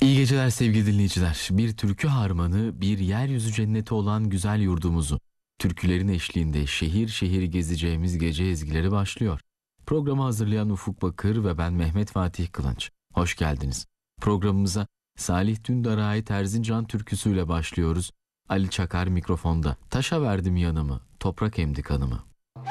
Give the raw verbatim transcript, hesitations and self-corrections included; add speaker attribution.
Speaker 1: İyi geceler sevgili dinleyiciler. Bir türkü harmanı, bir yeryüzü cenneti olan güzel yurdumuzu, türkülerin eşliğinde şehir şehir gezeceğimiz gece ezgileri başlıyor. Programı hazırlayan Ufuk Bakır ve ben Mehmet Fatih Kılınç. Hoş geldiniz. Programımıza Salih Dündar'a ait Erzincan türküsüyle başlıyoruz. Ali Çakar mikrofonda. Taşa verdim yanımı, toprak emdi kanımı.